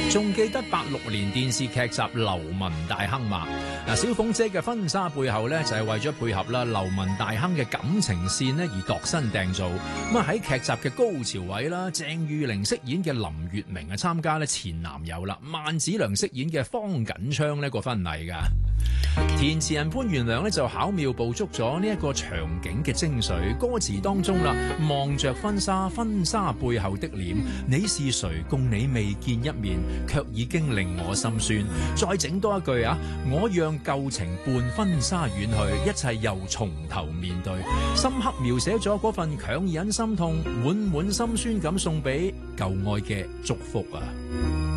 仲記得86年電視劇集《流民大亨》嘛？嗱，小鳳姐嘅婚紗背後咧就係為咗配合啦流民大亨嘅感情線咧而度身訂造。咁啊喺劇集嘅高潮位啦，鄭裕玲飾演嘅林月明啊參加咧前男友啦，萬梓良飾演嘅方錦昌呢個婚禮噶。填詞人潘元良咧就巧妙捕捉咗呢一個場景嘅精髓，歌詞當中啦，望着婚紗，婚紗背後的臉，你是誰？共你未見一面，卻已經令我心酸。再整多一句啊，我讓舊情伴婚紗遠去，一切又從頭面對。深刻描寫咗嗰份強忍心痛，滿滿心酸咁送俾舊愛嘅祝福啊！